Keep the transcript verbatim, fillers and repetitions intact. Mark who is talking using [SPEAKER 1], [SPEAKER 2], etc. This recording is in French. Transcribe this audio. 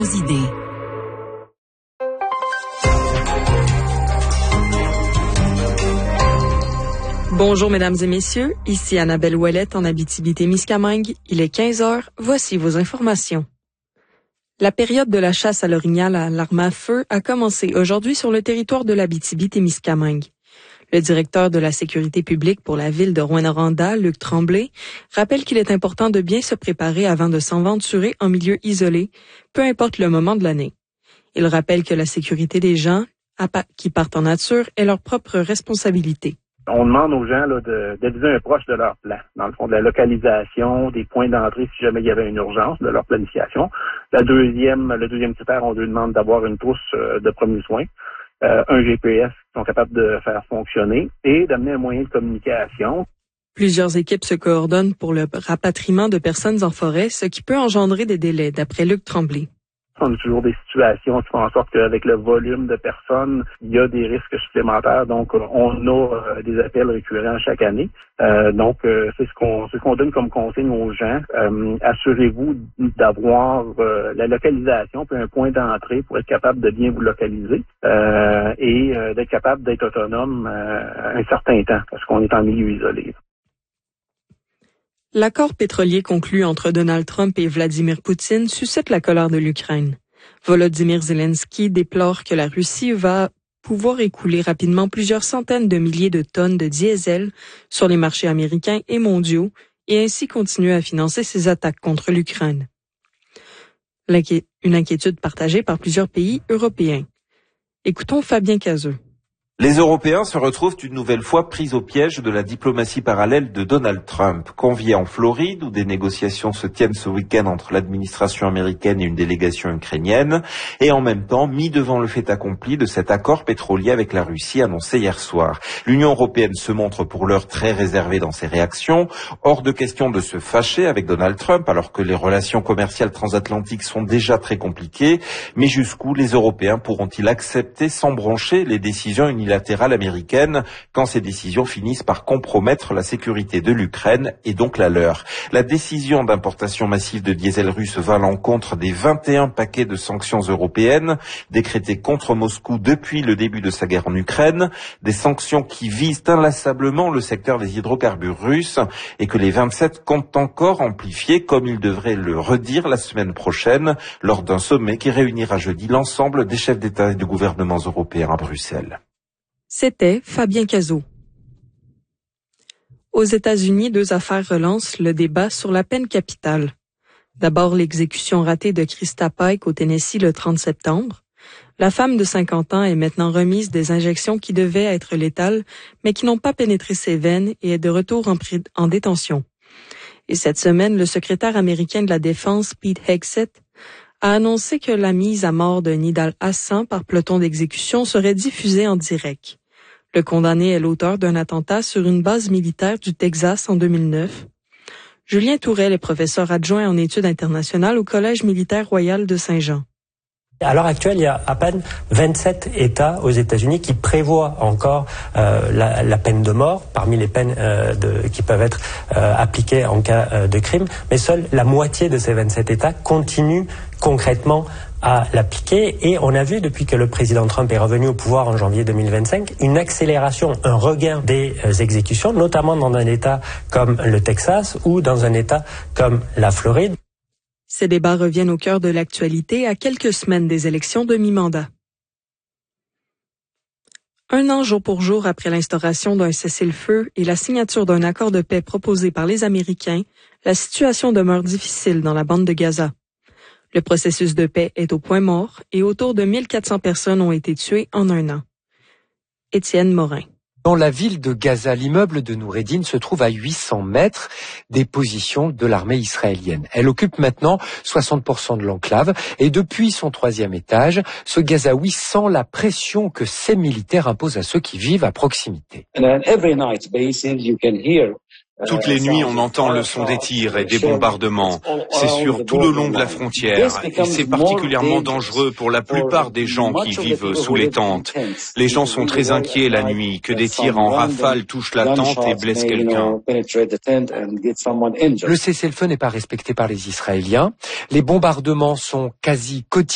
[SPEAKER 1] idées.
[SPEAKER 2] Bonjour mesdames et messieurs, ici Annabelle Ouellette en Abitibi-Témiscamingue. Il est quinze heures, voici vos informations. La période de la chasse à l'orignal à l'arme à feu a commencé aujourd'hui sur le territoire de l'Abitibi-Témiscamingue. Le directeur de la sécurité publique pour la ville de Rouyn-Noranda, Luc Tremblay, rappelle qu'il est important de bien se préparer avant de s'aventurer en milieu isolé, peu importe le moment de l'année. Il rappelle que la sécurité des gens qui partent en nature est leur propre responsabilité.
[SPEAKER 3] On demande aux gens là, de, d'aviser un proche de leur plan, dans le fond de la localisation, des points d'entrée si jamais il y avait une urgence de leur planification. La deuxième, le deuxième critère, on leur demande d'avoir une trousse de premiers soins, euh, un G P S qui sont capables de faire fonctionner et d'amener un moyen de communication.
[SPEAKER 2] Plusieurs équipes se coordonnent pour le rapatriement de personnes en forêt, ce qui peut engendrer des délais, d'après Luc Tremblay.
[SPEAKER 3] On a toujours des situations qui font en sorte qu'avec le volume de personnes, il y a des risques supplémentaires. Donc, on a euh, des appels récurrents chaque année. Euh, donc, euh, c'est ce qu'on c'est ce qu'on donne comme consigne aux gens. Euh, assurez-vous d'avoir euh, la localisation puis un point d'entrée pour être capable de bien vous localiser euh, et euh, d'être capable d'être autonome euh, un certain temps parce qu'on est en milieu isolé.
[SPEAKER 2] L'accord pétrolier conclu entre Donald Trump et Vladimir Poutine suscite la colère de l'Ukraine. Volodymyr Zelensky déplore que la Russie va pouvoir écouler rapidement plusieurs centaines de milliers de tonnes de diesel sur les marchés américains et mondiaux et ainsi continuer à financer ses attaques contre l'Ukraine. Une inquiétude partagée par plusieurs pays européens. Écoutons Fabien Cazeux.
[SPEAKER 4] Les Européens se retrouvent une nouvelle fois pris au piège de la diplomatie parallèle de Donald Trump. Conviés en Floride, où des négociations se tiennent ce week-end entre l'administration américaine et une délégation ukrainienne, et en même temps mis devant le fait accompli de cet accord pétrolier avec la Russie annoncé hier soir. L'Union européenne se montre pour l'heure très réservée dans ses réactions. Hors de question de se fâcher avec Donald Trump, alors que les relations commerciales transatlantiques sont déjà très compliquées. Mais jusqu'où les Européens pourront-ils accepter sans broncher les décisions unilatérales unilatérale américaine quand ces décisions finissent par compromettre la sécurité de l'Ukraine et donc la leur. La décision d'importation massive de diesel russe va à l'encontre des vingt et un paquets de sanctions européennes décrétés contre Moscou depuis le début de sa guerre en Ukraine, des sanctions qui visent inlassablement le secteur des hydrocarbures russes et que les vingt-sept comptent encore amplifier comme ils devraient le redire la semaine prochaine lors d'un sommet qui réunira jeudi l'ensemble des chefs d'État et de gouvernements européens à Bruxelles.
[SPEAKER 2] C'était Fabien Cazot. Aux États-Unis, deux affaires relancent le débat sur la peine capitale. D'abord, l'exécution ratée de Krista Pike au Tennessee le trente septembre. La femme de cinquante ans est maintenant remise des injections qui devaient être létales, mais qui n'ont pas pénétré ses veines et est de retour en, pré- en détention. Et cette semaine, le secrétaire américain de la Défense, Pete Hegseth, a annoncé que la mise à mort de Nidal Hassan par peloton d'exécution serait diffusée en direct. Le condamné est l'auteur d'un attentat sur une base militaire du Texas en deux mille neuf. Julien Tourelle est professeur adjoint en études internationales au Collège militaire royal de Saint-Jean.
[SPEAKER 5] À l'heure actuelle, il y a à peine vingt-sept États aux États-Unis qui prévoient encore euh, la, la peine de mort parmi les peines euh, de, qui peuvent être euh, appliquées en cas euh, de crime. Mais seule la moitié de ces vingt-sept États continuent concrètement à l'appliquer. Et on a vu, depuis que le président Trump est revenu au pouvoir en janvier deux mille vingt-cinq, une accélération, un regain des euh, exécutions, notamment dans un État comme le Texas ou dans un État comme la Floride.
[SPEAKER 2] Ces débats reviennent au cœur de l'actualité à quelques semaines des élections de mi-mandat. Un an jour pour jour après l'instauration d'un cessez-le-feu et la signature d'un accord de paix proposé par les Américains, la situation demeure difficile dans la bande de Gaza. Le processus de paix est au point mort et autour de mille quatre cents personnes ont été tuées en un an. Étienne Morin.
[SPEAKER 6] Dans la ville de Gaza, l'immeuble de Noureddin se trouve à huit cents mètres des positions de l'armée israélienne. Elle occupe maintenant soixante pour cent de l'enclave et depuis son troisième étage, ce Gazaoui sent la pression que ces militaires imposent à ceux qui vivent à proximité.
[SPEAKER 7] Toutes les nuits, on entend le son des tirs et des bombardements. C'est sur tout le long de la frontière et c'est particulièrement dangereux pour la plupart des gens qui vivent sous les tentes. Les gens sont très inquiets la nuit, que des tirs en rafale touchent la tente et blessent quelqu'un.
[SPEAKER 6] Le cessez-le-feu n'est pas respecté par les Israéliens. Les bombardements sont quasi quotidiens.